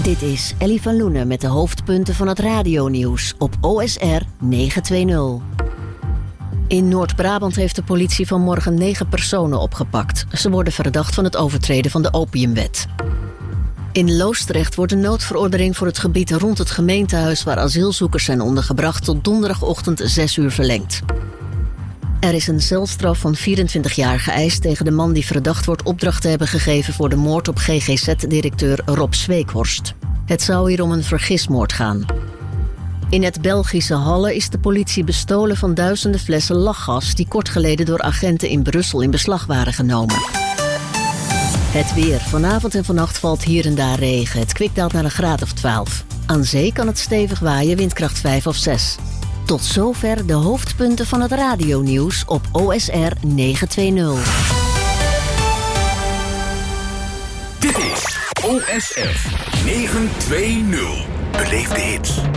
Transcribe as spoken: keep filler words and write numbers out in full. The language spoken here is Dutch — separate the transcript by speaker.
Speaker 1: Dit is Ellie van Loenen met de hoofdpunten van het radionieuws op O S R negenhonderdtwintig. In Noord-Brabant heeft de politie vanmorgen negen personen opgepakt. Ze worden verdacht van het overtreden van de opiumwet. In Loosdrecht wordt de noodverordening voor het gebied rond het gemeentehuis waar asielzoekers zijn ondergebracht tot donderdagochtend zes uur verlengd. Er is een celstraf van vierentwintig jaar geëist tegen de man die verdacht wordt opdracht te hebben gegeven voor de moord op G G Z-directeur Rob Zweekhorst. Het zou hier om een vergismoord gaan. In het Belgische Halle is de politie bestolen van duizenden flessen lachgas die kort geleden door agenten in Brussel in beslag waren genomen. Het weer. Vanavond en vannacht valt hier en daar regen. Het kwik daalt naar een graad of twaalf. Aan zee kan het stevig waaien, windkracht vijf of zes. Tot zover de hoofdpunten van het radionieuws op O S R negenhonderdtwintig.
Speaker 2: Dit is O S R negenhonderdtwintig. Beleef de hits.